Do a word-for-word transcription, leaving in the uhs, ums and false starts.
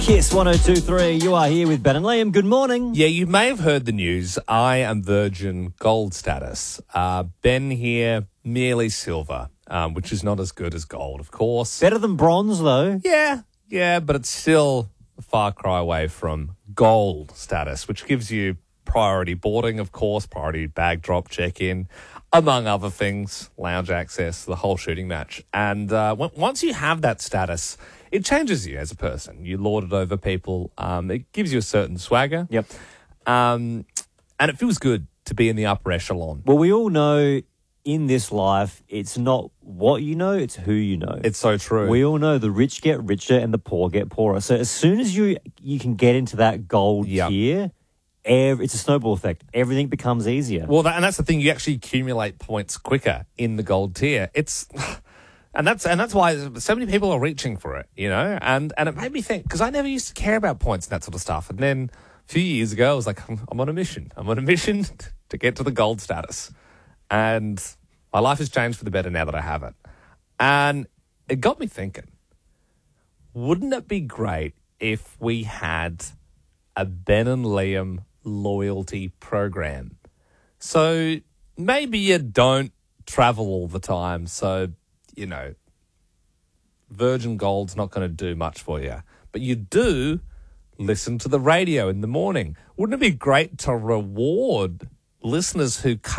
Kiss one oh two three, you are here with Ben and Liam. Good morning. Yeah, you may have heard the news. I am Virgin Gold status. Uh, Ben here, merely silver, um, which is not as good as gold, of course. Better than bronze, though. Yeah, yeah, but it's still a far cry away from gold status, which gives you priority boarding, of course, priority bag drop check-in, among other things, lounge access, the whole shooting match. And uh, w- once you have that status, it changes you as a person. You lord it over people. Um, it gives you a certain swagger. Yep. Um, and it feels good to be in the upper echelon. Well, we all know in this life, it's not what you know, it's who you know. It's so true. We all know the rich get richer and the poor get poorer. So as soon as you you can get into that gold Yep. tier, ev- it's a snowball effect. Everything becomes easier. Well, that, and that's the thing. You actually accumulate points quicker in the gold tier. It's, and that's and that's why so many people are reaching for it. You know, and and it made me think because I never used to care about points and that sort of stuff. And then a few years ago, I was like, I'm, I'm on a mission. I'm on a mission to get to the gold status, and my life has changed for the better now that I have it. And it got me thinking: wouldn't it be great if we had a Ben and Liam loyalty program? So maybe you don't travel all the time, so, you know, Virgin Gold's not going to do much for you. But you do listen to the radio in the morning. Wouldn't it be great to reward listeners who